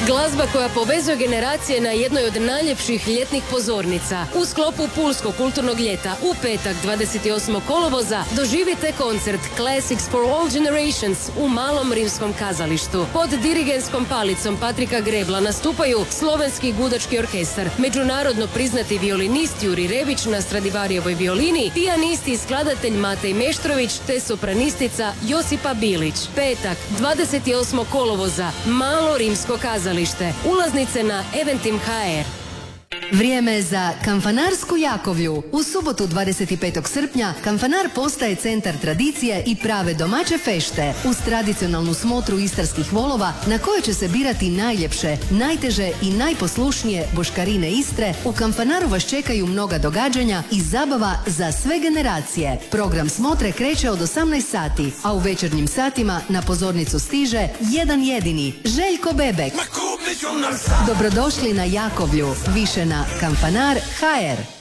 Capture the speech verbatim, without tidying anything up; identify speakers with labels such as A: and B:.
A: Glazba koja povezuje generacije na jednoj od najljepših ljetnih pozornica. U sklopu Pulskog kulturnog ljeta u petak dvadeset osmog kolovoza doživite koncert Classics for All Generations u Malom rimskom kazalištu. Pod dirigentskom palicom Patrika Grebla nastupaju Slovenski gudački orkestar, međunarodno priznati violinist Juri Rebić na Stradivarijevoj violini, pijanist i skladatelj Matej Meštrović te sopranistica Josipa Bilić. Petak dvadeset osmog kolovoza Malo rimsko kazalište. Ulaznice na Eventim ha er.
B: Vrijeme za Kamfanarsku Jakovlju. U subotu dvadeset petog srpnja Kamfanar postaje centar tradicije i prave domaće fešte uz tradicionalnu smotru istarskih volova na kojoj će se birati najljepše, najteže i najposlušnije boškarine Istre. U Kamfanaru vas čekaju mnoga događanja i zabava za sve generacije. Program smotre kreće od osamnaest sati, a u večernjim satima na pozornicu stiže jedan jedini Željko Bebek. Dobrodošli na Jakovlju. Više na Kamfanar ha er.